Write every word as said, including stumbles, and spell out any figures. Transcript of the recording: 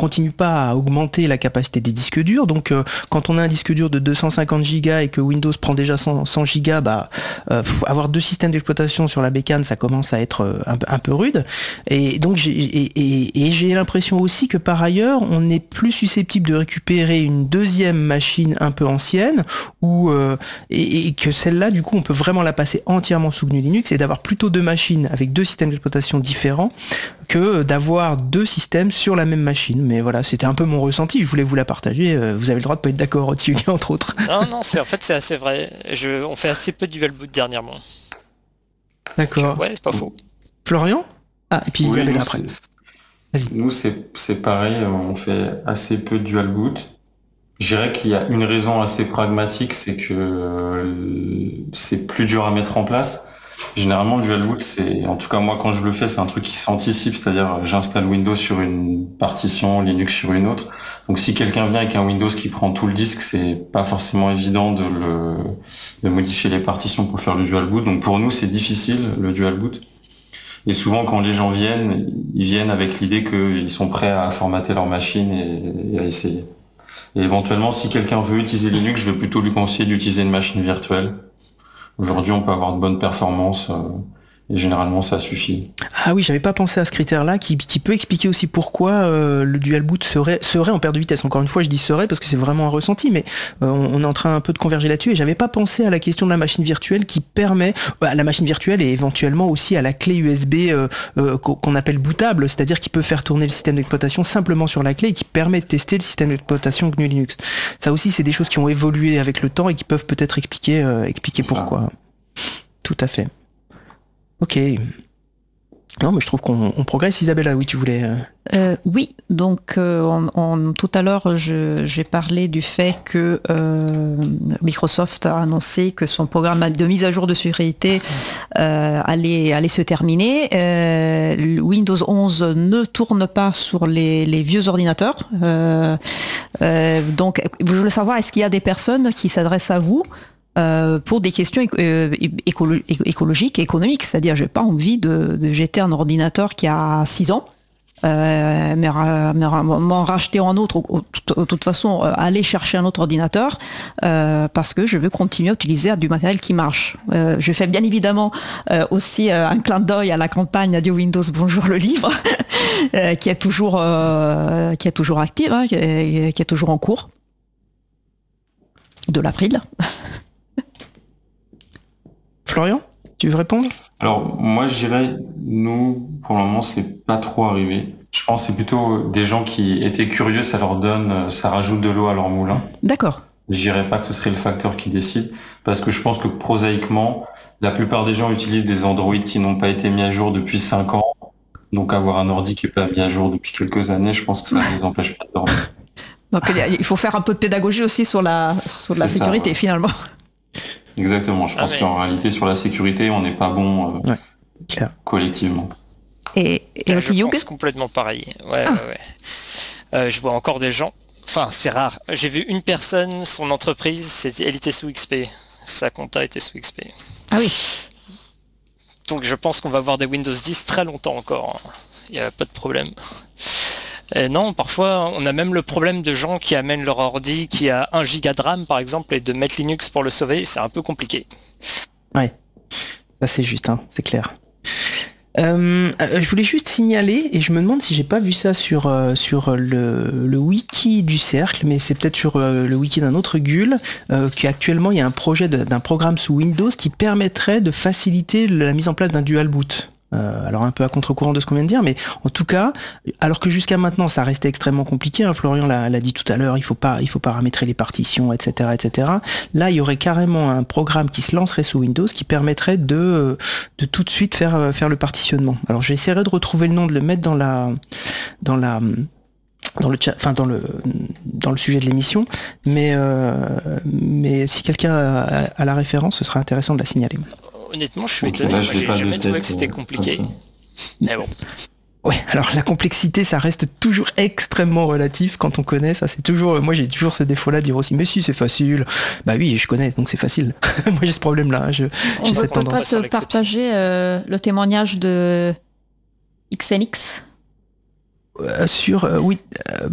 continue pas à augmenter la capacité des disques durs. Donc euh, quand on a un disque dur de deux cent cinquante gigas et que Windows prend déjà cent, cent gigas, bah, euh, pff, avoir deux systèmes d'exploitation sur la bécane, ça commence à être euh, un, un peu rude. Et donc j'ai, et, et, et j'ai l'impression aussi que par ailleurs, on est plus susceptible de récupérer une deuxième machine un peu ancienne, ou euh, et, et que celle-là, du coup, on peut vraiment la passer entièrement sous G N U Linux, et d'avoir plutôt deux machines avec deux systèmes d'exploitation différents que d'avoir deux systèmes sur la même machine. Mais voilà, c'était un peu mon ressenti, je voulais vous la partager. Vous avez le droit de pas être d'accord au-dessus, entre autres. Non, non, c'est, en fait, c'est assez vrai. Je, on fait assez peu de dual boot dernièrement. D'accord. Donc, ouais, c'est pas faux. Florian ? Ah, et puis Oui, Isabelle nous, après. c'est- Vas-y. Nous, c'est c'est pareil, on fait assez peu de dual boot. Je dirais qu'il y a une raison assez pragmatique, c'est que euh, c'est plus dur à mettre en place. Généralement, le dual boot, c'est, en tout cas moi quand je le fais, c'est un truc qui s'anticipe, c'est-à-dire euh, j'installe Windows sur une partition, Linux sur une autre. Donc si quelqu'un vient avec un Windows qui prend tout le disque, c'est pas forcément évident de le de modifier les partitions pour faire le dual boot. Donc pour nous, c'est difficile le dual boot. Et souvent, quand les gens viennent, ils viennent avec l'idée qu'ils sont prêts à formater leur machine et, et à essayer. Et éventuellement, si quelqu'un veut utiliser Linux, je vais plutôt lui conseiller d'utiliser une machine virtuelle. Aujourd'hui, on peut avoir de bonnes performances euh, et généralement, ça suffit. Ah oui, j'avais pas pensé à ce critère-là, qui, qui peut expliquer aussi pourquoi euh, le dual boot serait, serait en perte de vitesse. Encore une fois, je dis serait parce que c'est vraiment un ressenti, mais euh, on, on est en train un peu de converger là-dessus, et j'avais pas pensé à la question de la machine virtuelle qui permet, bah, la machine virtuelle et éventuellement aussi à la clé U S B euh, euh, qu'on appelle bootable, c'est-à-dire qui peut faire tourner le système d'exploitation simplement sur la clé et qui permet de tester le système d'exploitation G N U Linux. Ça aussi, c'est des choses qui ont évolué avec le temps et qui peuvent peut-être expliquer, euh, expliquer C'est ça. pourquoi. Tout à fait. Ok. Non, mais je trouve qu'on on progresse. Isabella, oui, tu voulais... euh, Euh, oui, donc euh, on, on- tout à l'heure, je- j'ai parlé du fait que euh, Microsoft a annoncé que son programme de mise à jour de sécurité euh, allait, allait se terminer. Euh, le Windows onze ne tourne pas sur les, les vieux ordinateurs. Euh, euh, donc, je voulais savoir, est-ce qu'il y a des personnes qui s'adressent à vous euh, pour des questions éco- euh, écolo- éco- écologiques et économiques? C'est-à-dire, j'ai pas envie de, de jeter un ordinateur qui a six ans. Euh, mais ra- mais ra- m'en racheter un autre, ou- ou- de toute façon, euh, aller chercher un autre ordinateur, euh, parce que je veux continuer à utiliser du matériel qui marche. Euh, je fais bien évidemment euh, aussi euh, un clin d'œil à la campagne Radio Windows Bonjour le livre, euh, qui est toujours, euh, qui est toujours active, hein, qui, est, qui est toujours en cours, de l'avril. Florian, tu veux répondre ? Alors, moi, je dirais, nous, pour le moment, c'est pas trop arrivé. Je pense que c'est plutôt des gens qui étaient curieux, ça leur donne, euh, ça rajoute de l'eau à leur moulin. D'accord. Je dirais pas que ce serait le facteur qui décide, parce que je pense que prosaïquement, la plupart des gens utilisent des Android qui n'ont pas été mis à jour depuis cinq ans. Donc avoir un ordi qui n'est pas mis à jour depuis quelques années, je pense que ça ne les empêche pas de dormir. Donc il faut faire un peu de pédagogie aussi sur la, sur la C'est ça, sécurité, ouais. finalement. Exactement, je Ah, pense mais- qu'en réalité, sur la sécurité, on n'est pas bon euh, Ouais, clair. collectivement. Et, et Euh, aussi, je Hugh pense complètement pareil. Ouais, Ah. ouais, ouais. Euh, je vois encore des gens. Enfin, c'est rare. J'ai vu une personne, son entreprise, c'était, elle était sous X P. Sa compta était sous X P. Ah oui. Donc je pense qu'on va avoir des Windows dix très longtemps encore. Il n'y a pas de problème. Et non, parfois on a même le problème de gens qui amènent leur ordi qui a un giga de RAM par exemple et de mettre Linux pour le sauver, c'est un peu compliqué. Ouais, ça c'est juste, hein, c'est clair. Euh, euh, je voulais juste signaler, et je me demande si j'ai pas vu ça sur, euh, sur le, le wiki du cercle, mais c'est peut-être sur euh, le wiki d'un autre G U L, euh, qu'actuellement il y a un projet de- d'un programme sous Windows qui permettrait de faciliter la mise en place d'un dual boot. Euh, alors un peu à contre-courant de ce qu'on vient de dire, mais en tout cas, alors que jusqu'à maintenant ça restait extrêmement compliqué, hein, Florian l'a, l'a dit tout à l'heure, il faut pas, il faut paramétrer les partitions, et cetera, et cetera. Là, il y aurait carrément un programme qui se lancerait sous Windows qui permettrait de, de tout de suite faire, faire le partitionnement. Alors j'essaierai de retrouver le nom, de le mettre dans la, dans la, dans le chat, enfin dans le, dans le sujet de l'émission, mais, euh, mais si quelqu'un a, a la référence, ce serait intéressant de la signaler. Honnêtement, je suis Donc étonné, là, moi je l'ai j'ai pas de jamais trouvé tête, que c'était euh, compliqué. comme ça. Mais bon. Ouais, alors la complexité, ça reste toujours extrêmement relatif quand on connaît ça. C'est toujours, moi j'ai toujours ce défaut-là de dire aussi, mais si c'est facile. Bah oui, je connais, donc c'est facile. Moi j'ai ce problème-là, hein, je, On j'ai peut cette tendance. peut-être Sur te l'exception. partager euh, le témoignage de X N X. Euh, sur, euh, oui, euh,